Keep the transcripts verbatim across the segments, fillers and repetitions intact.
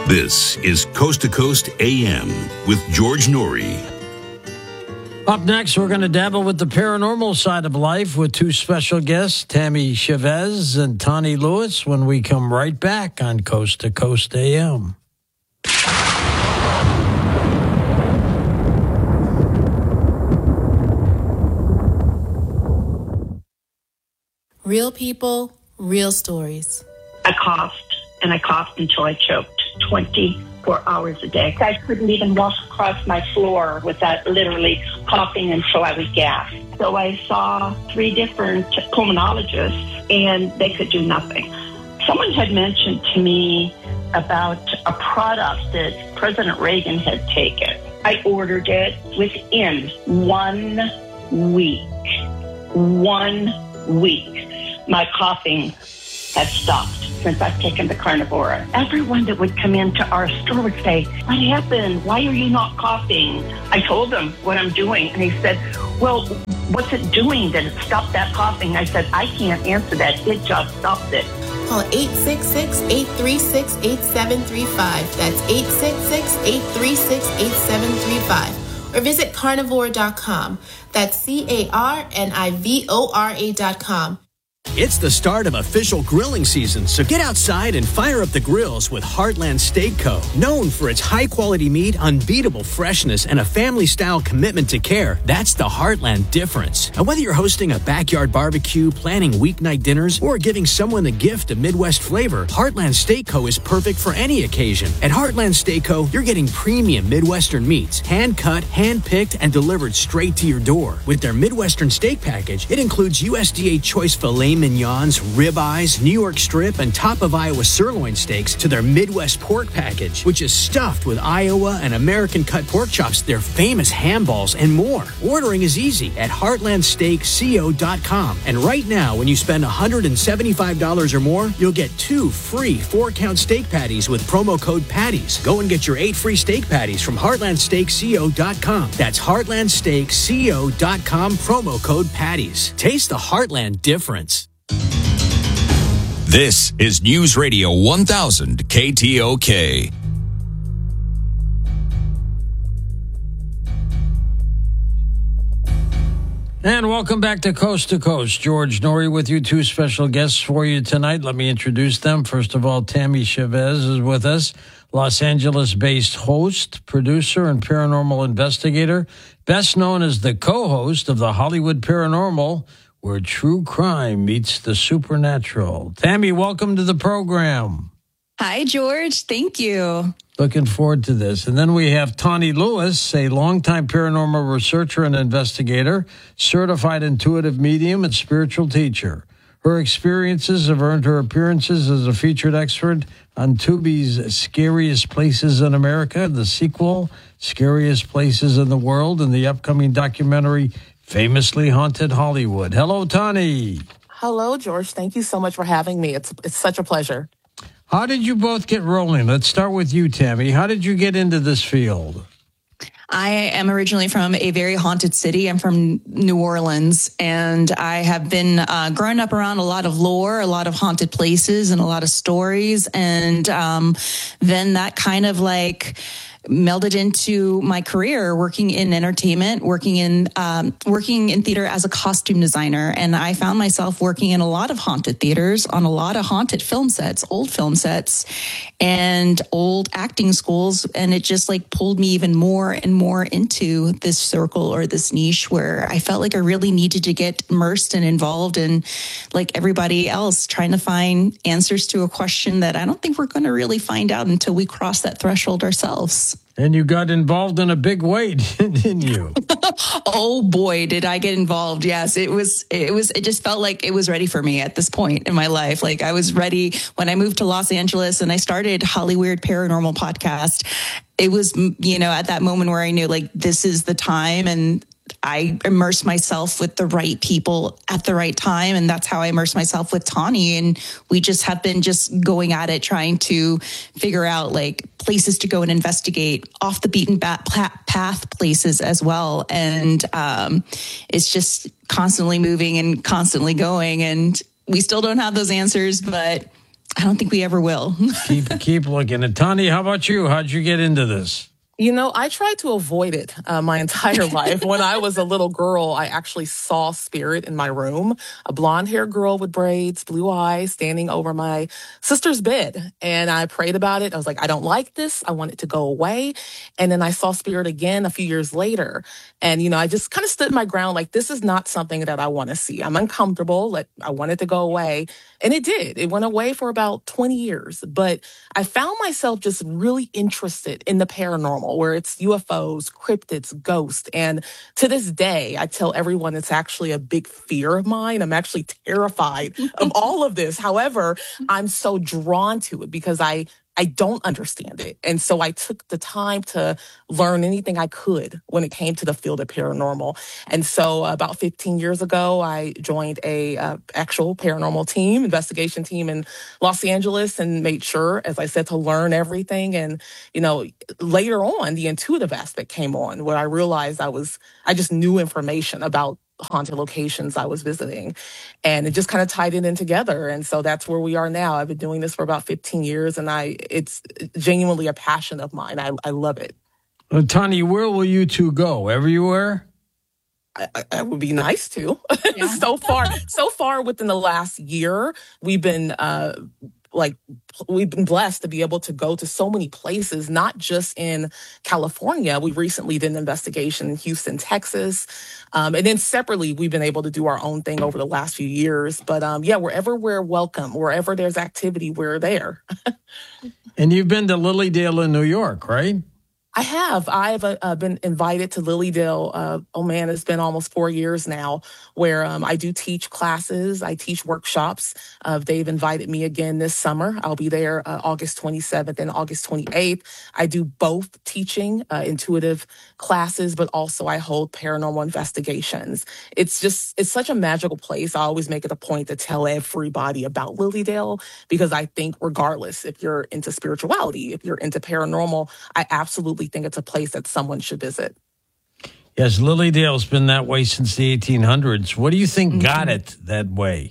This is Coast to Coast A M with George Noory. Up next, we're going to dabble with the paranormal side of life with two special guests, Tammy Chavez and Tani Lewis, when we come right back on Coast to Coast A M. Real people, real stories. I coughed, and I coughed until I choked twenty-four hours a day. I couldn't even walk across my floor without literally coughing until I would gasp. So I saw three different pulmonologists, and they could do nothing. Someone had mentioned to me about a product that President Reagan had taken. I ordered it within one week. One week. My coughing had stopped since I've taken the Carnivora. Everyone that would come into our store would say, "What happened? Why are you not coughing?" I told them what I'm doing, and he said, "Well, what's it doing that it stopped that coughing?" I said, "I can't answer that. It just stopped it." Call eight six six, eight three six, eight seven three five. That's eight six six, eight three six, eight seven three five. Or visit carnivore dot com. That's C A R N I V O R A dot com. It's the start of official grilling season, so get outside and fire up the grills with Heartland Steak Co. Known for its high-quality meat, unbeatable freshness, and a family-style commitment to care, that's the Heartland difference. And whether you're hosting a backyard barbecue, planning weeknight dinners, or giving someone the gift of Midwest flavor, Heartland Steak Co. is perfect for any occasion. At Heartland Steak Co., you're getting premium Midwestern meats, hand-cut, hand-picked, and delivered straight to your door. With their Midwestern steak package, it includes U S D A choice filet mignons, ribeyes, New York strip, and top of Iowa sirloin steaks to their Midwest pork package, which is stuffed with Iowa and American cut pork chops, their famous ham balls, and more. Ordering is easy at heartland steak co dot com. And right now, when you spend one hundred seventy-five dollars or more, you'll get two free four-count steak patties with promo code PATTIES. Go and get your eight free steak patties from heartland steak co dot com. That's heartland steak co dot com, promo code PATTIES. Taste the Heartland difference. This is News Radio one thousand K T O K. And welcome back to Coast to Coast. George Noory with you. Two special guests for you tonight. Let me introduce them. First of all, Tammy Chavez is with us, Los Angeles-based host, producer, and paranormal investigator, best known as the co-host of the Hollywood Paranormal, where true crime meets the supernatural. Tammy, welcome to the program. Hi, George. Thank you. Looking forward to this. And then we have Tani Lewis, a longtime paranormal researcher and investigator, certified intuitive medium and spiritual teacher. Her experiences have earned her appearances as a featured expert on Tubi's Scariest Places in America, the sequel, Scariest Places in the World, and the upcoming documentary, Famously Haunted Hollywood. Hello, Tani. Hello, George. Thank you so much for having me. It's it's such a pleasure. How did you both get rolling? Let's start with you, Tammy. How did you get into this field? I am originally from a very haunted city. I'm from New Orleans, and I have been uh, growing up around a lot of lore, a lot of haunted places, and a lot of stories. And um, then that kind of like melded into my career, working in entertainment, working in um, working in theater as a costume designer. And I found myself working in a lot of haunted theaters, on a lot of haunted film sets, old film sets, and old acting schools. And it just like pulled me even more and more into this circle or this niche where I felt like I really needed to get immersed and involved in, like everybody else, trying to find answers to a question that I don't think we're going to really find out until we cross that threshold ourselves. And you got involved in a big way, didn't you? Oh boy, did I get involved. Yes, it was, it was, it just felt like it was ready for me at this point in my life. Like I was ready when I moved to Los Angeles and I started Hollywood Paranormal Podcast. It was, you know, at that moment where I knew like this is the time, and I immersed myself with the right people at the right time. And that's how I immersed myself with Tani. And we just have been just going at it, trying to figure out like places to go and investigate, off the beaten path places as well. And um, it's just constantly moving and constantly going. And we still don't have those answers, but I don't think we ever will. keep keep looking. And Tani, how about you? How'd you get into this? You know, I tried to avoid it uh, my entire life. When I was a little girl, I actually saw spirit in my room, a blonde-haired girl with braids, blue eyes, standing over my sister's bed. And I prayed about it. I was like, I don't like this. I want it to go away. And then I saw spirit again a few years later. And, you know, I just kind of stood my ground like, this is not something that I want to see. I'm uncomfortable. Like, I want it to go away. And it did. It went away for about twenty years. But I found myself just really interested in the paranormal, where it's U F Os, cryptids, ghosts. And to this day, I tell everyone it's actually a big fear of mine. I'm actually terrified of all of this. However, I'm so drawn to it because I I don't understand it. And so I took the time to learn anything I could when it came to the field of paranormal. And so about fifteen years ago, I joined a uh, actual paranormal team, investigation team in Los Angeles, and made sure, as I said, to learn everything. And, you know, later on, the intuitive aspect came on, where I realized I was, I just knew information about haunted locations I was visiting, and it just kind of tied it in together. And so that's where we are now. I've been doing this for about fifteen years, and I it's genuinely a passion of mine. I, I love it. Well, Tani, where will you two go? Everywhere? I, I, I would be nice to. Yeah. so far, so far within the last year, we've been uh, like we've been blessed to be able to go to so many places, not just in California. We recently did an investigation in Houston, Texas. Um, and then separately, we've been able to do our own thing over the last few years. But um, yeah, wherever we're welcome, wherever there's activity, we're there. And you've been to Lilydale in New York, right? I have. I've uh, been invited to Lilydale. Uh, oh, man, it's been almost four years now, where um, I do teach classes. I teach workshops. Uh, they've invited me again this summer. I'll be there uh, August twenty-seventh and August twenty-eighth. I do both teaching uh, intuitive classes, but also I hold paranormal investigations. It's just, it's such a magical place. I always make it a point to tell everybody about Lilydale, because I think regardless if you're into spirituality, if you're into paranormal, I absolutely think it's a place that someone should visit. Yes, Lilydale's been that way since the eighteen hundreds. What do you think mm-hmm. got it that way?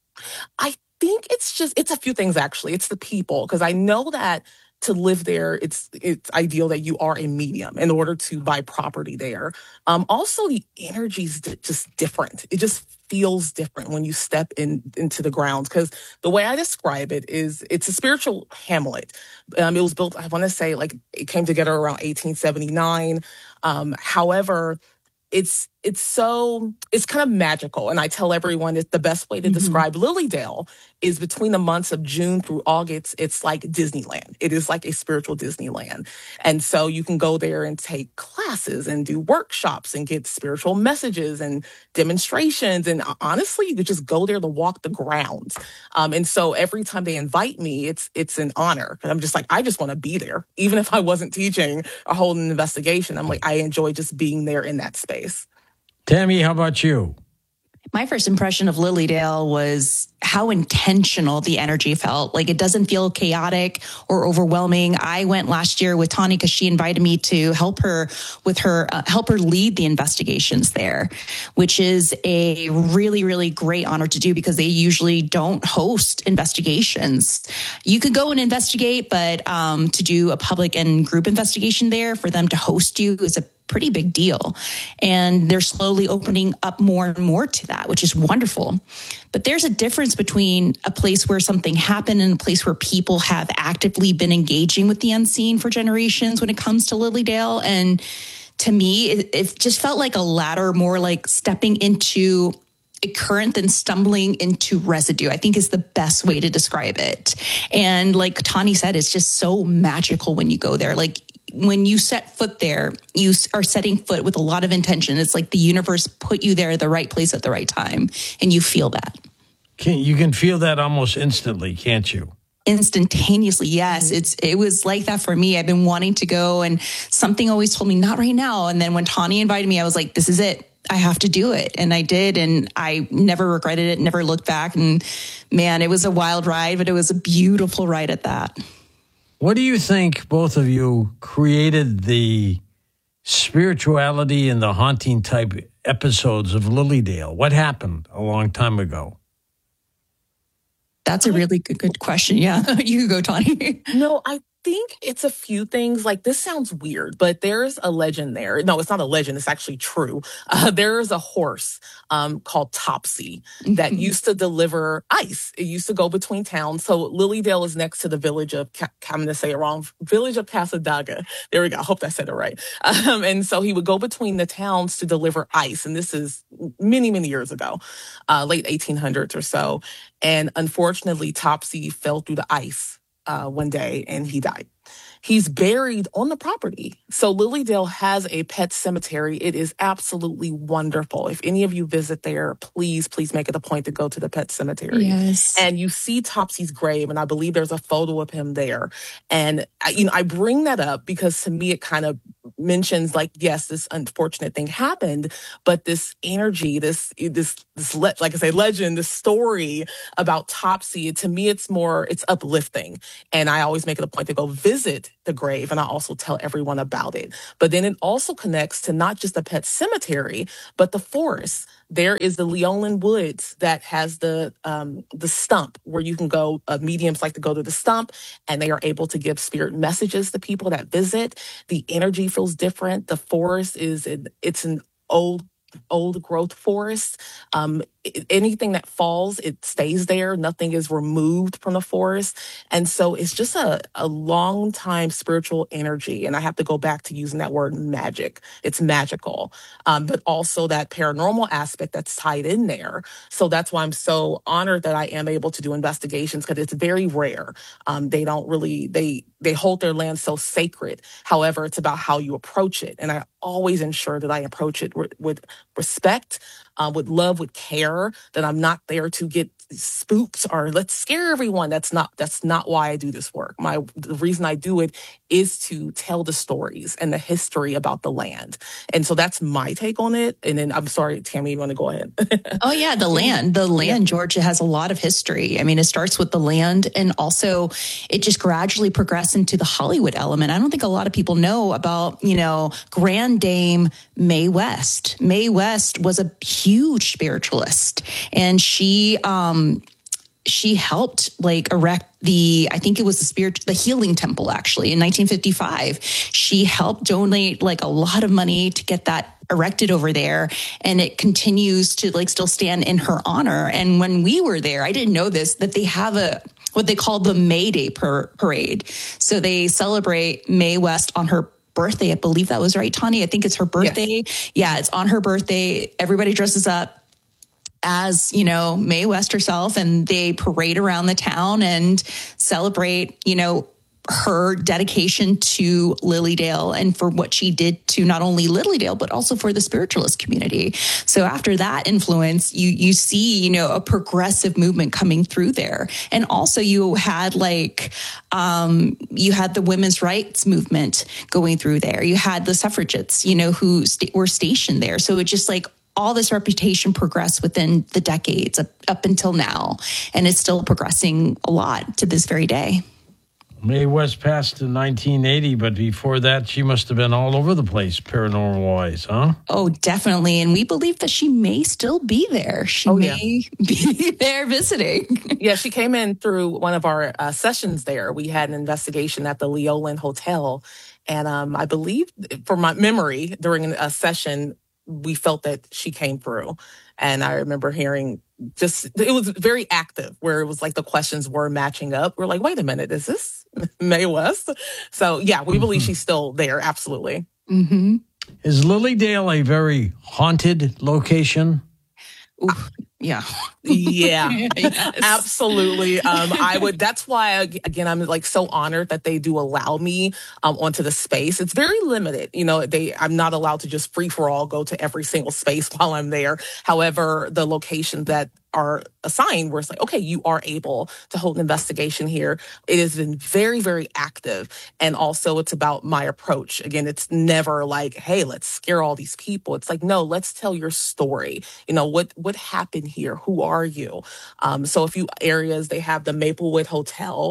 I think it's just, it's a few things, actually. It's the people, because I know that to live there, it's it's ideal that you are a medium in order to buy property there. Um, also, the energy's d- just different. It just feels different when you step in into the grounds, because the way I describe it is it's a spiritual hamlet. Um, it was built, I want to say, like it came together around eighteen seventy-nine. Um, however, it's it's so it's kind of magical, and I tell everyone it's the best way to mm-hmm. describe Lilydale is between the months of June through August. It's like Disneyland. It is like a spiritual Disneyland, and so you can go there and take classes and do workshops and get spiritual messages and demonstrations. And honestly, you could just go there to walk the grounds. Um, and so every time they invite me, it's it's an honor, and I'm just like, I just want to be there, even if I wasn't teaching or holding an investigation. I'm like, I enjoy just being there in that space. Tammy, how about you? My first impression of Lilydale was how intentional the energy felt. Like, it doesn't feel chaotic or overwhelming. I went last year with Tani because she invited me to help her with her, uh, help her lead the investigations there, which is a really, really great honor to do because they usually don't host investigations. You could go and investigate, but um, to do a public and group investigation there, for them to host you is a pretty big deal. And they're slowly opening up more and more to that, which is wonderful. But there's a difference between a place where something happened and a place where people have actively been engaging with the unseen for generations when it comes to Lilydale. And to me, it, it just felt like a ladder, more like stepping into a current than stumbling into residue, I think is the best way to describe it. And like Tani said, it's just so magical when you go there. Like, when you set foot there, you are setting foot with a lot of intention. It's like the universe put you there at the right place at the right time, and you feel that. Can, you can feel that almost instantly, can't you? Instantaneously, yes. It's it was like that for me. I've been wanting to go, and something always told me, not right now. And then when Tani invited me, I was like, this is it. I have to do it. And I did, and I never regretted it, never looked back. And man, it was a wild ride, but it was a beautiful ride at that. What do you think, both of you, created the spirituality and the haunting type episodes of Lilydale? What happened a long time ago? That's a really good, good question. Yeah. You go, Tawny. No, I think it's a few things. Like, this sounds weird, but there's a legend there. No, it's not a legend. It's actually true. Uh, there is a horse um, called Topsy that Mhm. used to deliver ice. It used to go between towns. So Lilydale is next to the village of, Ca- I'm going to say it wrong, village of Casadaga. There we go. I hope I said it right. Um, and so he would go between the towns to deliver ice. And this is many, many years ago, uh, late eighteen hundreds or so. And unfortunately, Topsy fell through the ice uh, one day and he died. He's buried on the property. So Lilydale has a pet cemetery. It is absolutely wonderful. If any of you visit there, please, please make it a point to go to the pet cemetery. Yes. And you see Topsy's grave, and I believe there's a photo of him there. And I, you know, I bring that up because to me it kind of mentions, like, yes, this unfortunate thing happened, but this energy, this this this le- like I say, legend, this story about Topsy, to me it's more, it's uplifting. And I always make it a point to go visit the grave, and I also tell everyone about it. But then it also connects to not just the pet cemetery, but the forest. There is the Leolin Woods that has the um, the stump where you can go. Uh, mediums like to go to the stump, and they are able to give spirit messages to people that visit. The energy feels different. The forest is an, it's an old old growth forest. Um, anything that falls, it stays there. Nothing is removed from the forest. And so it's just a, a long time spiritual energy. And I have to go back to using that word magic. It's magical, um, but also that paranormal aspect that's tied in there. So that's why I'm so honored that I am able to do investigations, because it's very rare. Um, they don't really, they, they hold their land so sacred. However, it's about how you approach it. And I always ensure that I approach it with, with respect, uh, with love, with care, that I'm not there to get spooked or let's scare everyone. That's not, that's not why I do this work. My, the reason I do it is to tell the stories and the history about the land. And so that's my take on it. And then I'm sorry, Tammy, you want to go ahead? Oh yeah, the land, the land, Georgia has a lot of history. I mean, it starts with the land, and also it just gradually progressed into the Hollywood element. I don't think a lot of people know about, you know, Grand Dame Mae West. Mae West was a huge spiritualist, and she, um, she helped like erect the, I think it was the spirit, the healing temple actually in nineteen fifty-five. She helped donate like a lot of money to get that erected over there, and it continues to like still stand in her honor. And when we were there, I didn't know this, that they have a, what they call the May Day par- parade. So they celebrate Mae West on her birthday. I believe that was right, Tawny. I think it's her birthday. Yes. Yeah, it's on her birthday. Everybody dresses up as, you know, Mae West herself, and they parade around the town and celebrate, you know, her dedication to Lilydale and for what she did to not only Lilydale, but also for the spiritualist community. So after that influence, you, you see, you know, a progressive movement coming through there. And also you had like, um, you had the women's rights movement going through there. You had the suffragettes, you know, who st- were stationed there. So it just like, all this reputation progressed within the decades up, up until now. And it's still progressing a lot to this very day. Mae West passed in nineteen eighty, but before that, she must have been all over the place, paranormal-wise, huh? Oh, definitely. And we believe that she may still be there. She oh, may yeah. be there visiting. Yeah, she came in through one of our uh, sessions there. We had an investigation at the Leolin Hotel. And um, I believe, from my memory, during a session, we felt that she came through. And I remember hearing just, it was very active, where it was like the questions were matching up. We're like, wait a minute, is this Mae West? So yeah, we believe she's still there. Absolutely. Mm-hmm. Is Lilydale a very haunted location? Ooh, yeah. Yeah, Yes. Absolutely. Um, I would, that's why, again, I'm like so honored that they do allow me um, onto the space. It's very limited. You know, they, I'm not allowed to just free for all go to every single space while I'm there. However, the locations that are assigned where it's like, okay, you are able to hold an investigation here. It has been very, very active. And also it's about my approach. Again, it's never like, hey, let's scare all these people. It's like, no, let's tell your story. You know, what, what happened here? Who are you? Um, so a few areas, they have the Maplewood Hotel,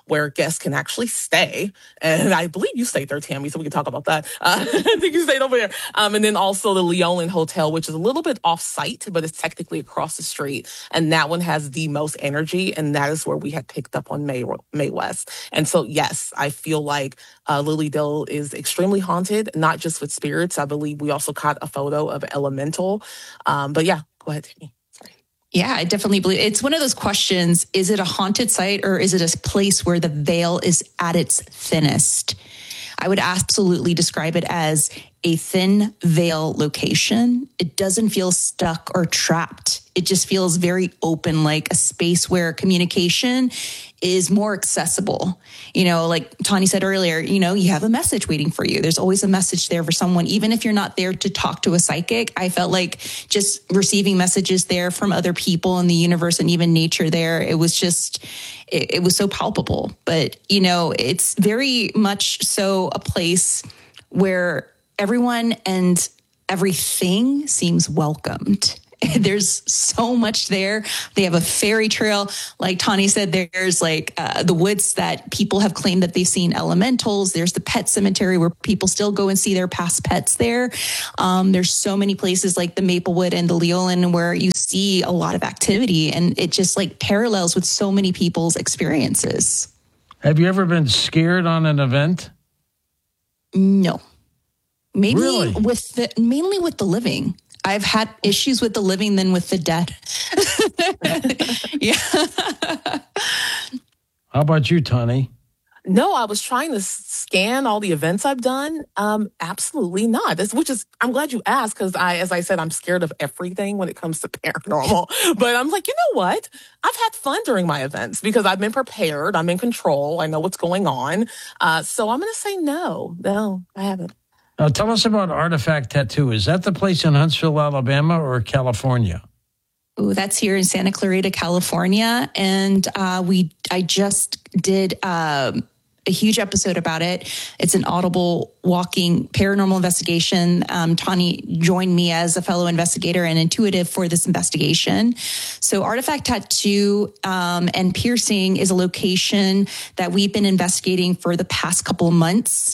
where guests can actually stay. And I believe you stayed there, Tammy, so we can talk about that. Uh, I think you stayed over there. Um, and then also the Leolin Hotel, which is a little bit off-site, but it's technically across the street. And that one has the most energy, and that is where we had picked up on May, May West. And so, yes, I feel like uh, Lily Dale is extremely haunted, not just with spirits. I believe we also caught a photo of Elemental. Um, but yeah, go ahead, Tammy. Yeah, I definitely believe it's one of those questions. Is it a haunted site or is it a place where the veil is at its thinnest? I would absolutely describe it as a thin veil location. It doesn't feel stuck or trapped. It just feels very open, like a space where communication is more accessible. You know, like Tani said earlier, you know, you have a message waiting for you. There's always a message there for someone, even if you're not there to talk to a psychic. I felt like just receiving messages there from other people in the universe and even nature there, it was just, it, it was so palpable. But, you know, it's very much so a place where everyone and everything seems welcomed. There's so much there. They have a fairy trail. Like Tani said, there's like uh, the woods that people have claimed that they've seen elementals. There's the pet cemetery where people still go and see their past pets there. Um, there's so many places like the Maplewood and the Leolin where you see a lot of activity, and it just like parallels with so many people's experiences. Have you ever been scared on an event? No. Maybe really? with the, mainly with the living. I've had issues with the living than with the dead. Yeah. How about you, Tani? No, I was trying to scan all the events I've done. Um, absolutely not. This, which is, I'm glad you asked because I, as I said, I'm scared of everything when it comes to paranormal. But I'm like, you know what? I've had fun during my events because I've been prepared. I'm in control. I know what's going on. Uh, so I'm going to say no. No, I haven't. Now, tell us about Artifact Tattoo. Is that the place in Huntsville, Alabama, or California? Oh, that's here in Santa Clarita, California. And uh, we, I just did um, a huge episode about it. It's an Audible walking paranormal investigation. Um, Tani joined me as a fellow investigator and intuitive for this investigation. So Artifact Tattoo um, and Piercing is a location that we've been investigating for the past couple of months.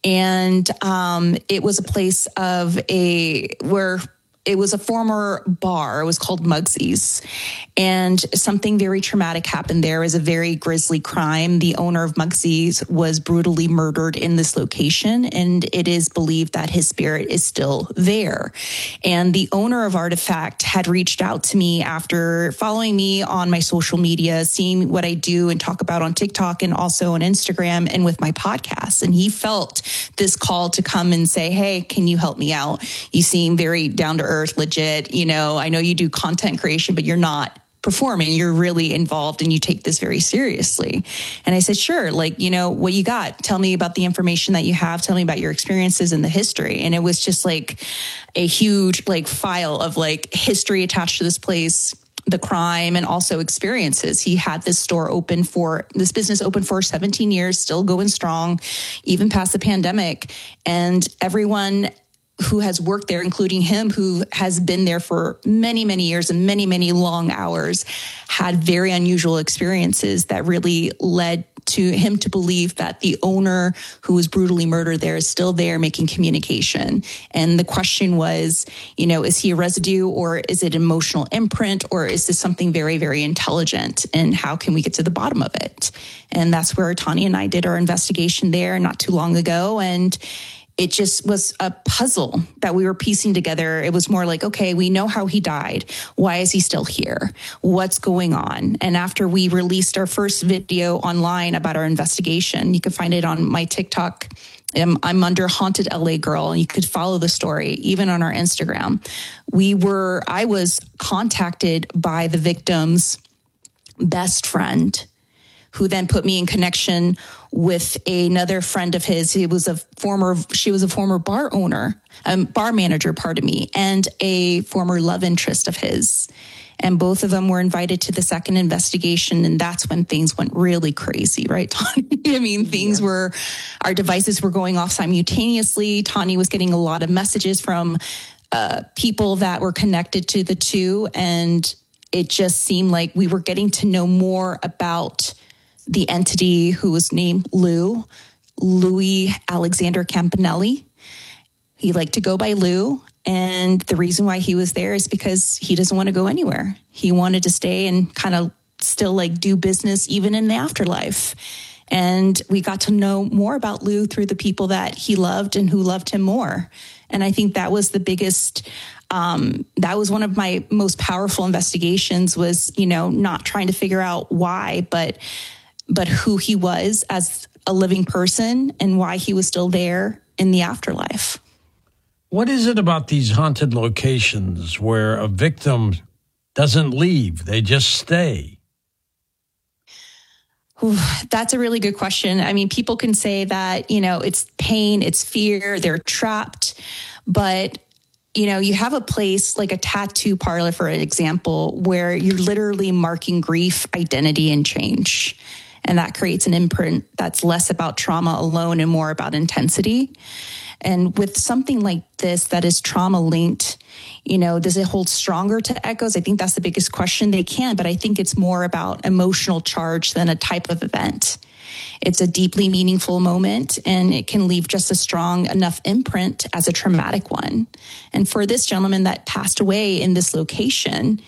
And um, it was a place of a, where it was a former bar. It was called Mugsy's. And something very traumatic happened there. It was a very grisly crime. The owner of Mugsy's was brutally murdered in this location, and it is believed that his spirit is still there. And the owner of Artifact had reached out to me after following me on my social media, seeing what I do and talk about on TikTok and also on Instagram and with my podcast. And he felt this call to come and say, hey, can you help me out? You seem very down to earth, legit. You know, I know you do content creation, but you're not performing. You're really involved and you take this very seriously. And I said, sure. Like, you know, what you got? Tell me about the information that you have. Tell me about your experiences and the history. And it was just like a huge like file of like history attached to this place, the crime, and also experiences. He had this store open for this business open for seventeen years, still going strong, even past the pandemic. And everyone who has worked there, including him, who has been there for many, many years and many, many long hours, had very unusual experiences that really led to him to believe that the owner who was brutally murdered there is still there making communication. And the question was, you know, is he a residue or is it emotional imprint or is this something very, very intelligent? And how can we get to the bottom of it? And that's where Tani and I did our investigation there not too long ago. And it just was a puzzle that we were piecing together. It was more like, okay, we know how he died. Why is he still here? What's going on? And after we released our first video online about our investigation, you can find it on my TikTok. I'm, I'm under Haunted L A Girl, and you could follow the story even on our Instagram. We were, I was contacted by the victim's best friend, who then put me in connection with another friend of his. He was a former, she was a former bar owner, um, bar manager, pardon me, and a former love interest of his. And both of them were invited to the second investigation. And that's when things went really crazy, right, Tani? I mean, things yeah. were, our devices were going off simultaneously. Tani was getting a lot of messages from uh, people that were connected to the two. And it just seemed like we were getting to know more about the entity who was named Lou, Louis Alexander Campanelli. He liked to go by Lou. And the reason why he was there is because he doesn't want to go anywhere. He wanted to stay and kind of still like do business even in the afterlife. And we got to know more about Lou through the people that he loved and who loved him more. And I think that was the biggest, um, that was one of my most powerful investigations was, you know, not trying to figure out why, but, but who he was as a living person and why he was still there in the afterlife. What is it about these haunted locations where a victim doesn't leave, they just stay? Ooh, that's a really good question. I mean, people can say that, you know, it's pain, it's fear, they're trapped. But, you know, you have a place like a tattoo parlor, for example, where you're literally marking grief, identity, and change. And that creates an imprint that's less about trauma alone and more about intensity. And with something like this that is trauma linked, you know, does it hold stronger to echoes? I think that's the biggest question. They can, but I think it's more about emotional charge than a type of event. It's a deeply meaningful moment, and it can leave just a strong enough imprint as a traumatic one. And for this gentleman that passed away in this location,